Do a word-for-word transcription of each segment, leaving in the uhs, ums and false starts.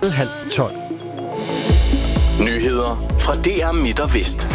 halv tolv. Nyheder fra D R Midt og Vest.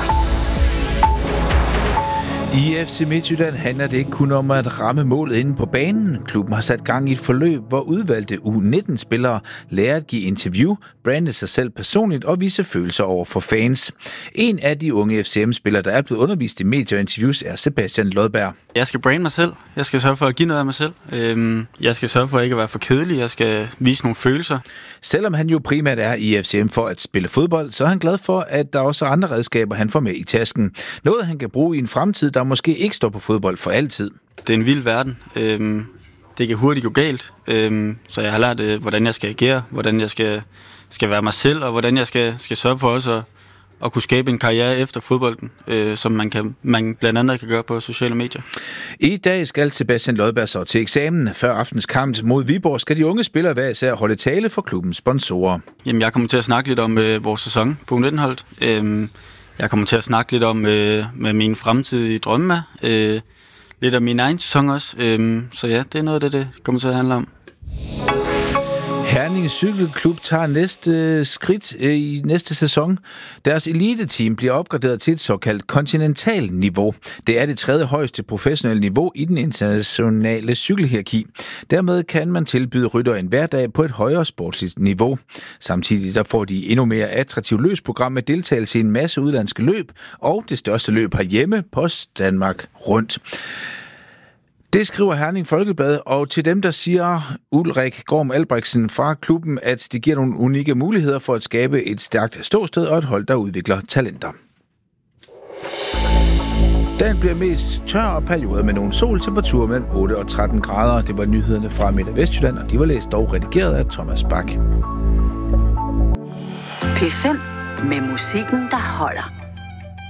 I F C Midtjylland handler det ikke kun om at ramme målet inde på banen. Klubben har sat gang i et forløb, hvor udvalgte U nitten-spillere lærer at give interview, brande sig selv personligt og vise følelser over for fans. En af de unge F C M-spillere, der er blevet undervist i medier og interviews, er Sebastian Lodberg. Jeg skal brande mig selv. Jeg skal sørge for at give noget af mig selv. Jeg skal sørge for at ikke at være for kedelig. Jeg skal vise nogle følelser. Selvom han jo primært er i F C M for at spille fodbold, så er han glad for, at der også er andre redskaber, han får med i tasken. Noget, han kan bruge i en fremtid, der måske ikke står på fodbold for altid. Det er en vild verden. Det kan hurtigt gå galt. Så jeg har lært, hvordan jeg skal agere, hvordan jeg skal, skal være mig selv, og hvordan jeg skal, skal sørge for også at, at kunne skabe en karriere efter fodbolden, som man, kan, man blandt andet kan gøre på sociale medier. I dag skal Sebastian Lodberg så til eksamen. Før aftens kamp mod Viborg skal de unge spillere hver især holde tale for klubbens sponsorer. Jamen, jeg kommer til at snakke lidt om øh, vores sæson på U nitten-holdet. Øh, jeg kommer til at snakke lidt om øh, med mine fremtidige drømme. Øh, lidt om min egen sæson også. Øh, så ja, det er noget af det, det kommer til at handle om. Herning Cykelklub tager næste skridt i næste sæson. Deres elite-team bliver opgraderet til et såkaldt kontinentalniveau. Det er det tredje højeste professionelle niveau i den internationale cykelhierarki. Dermed kan man tilbyde ryttere en hverdag på et højere sportsligt niveau. Samtidig der får de endnu mere attraktivt løbsprogram med deltagelse i en masse udlandske løb, og det største løb herhjemme, Post Danmark Rundt. Det skriver Herning Folkeblad, og til dem, der siger Ulrik Gorm Albrechtsen fra klubben, at de giver nogle unikke muligheder for at skabe et stærkt ståsted og et hold, der udvikler talenter. Dagen bliver mest tør og perioder med nogle soltemperaturer mellem otte og tretten grader. Det var nyhederne fra Midt- og Vestjylland, og de var læst og redigeret af Thomas Bak. P fem med musikken, der holder.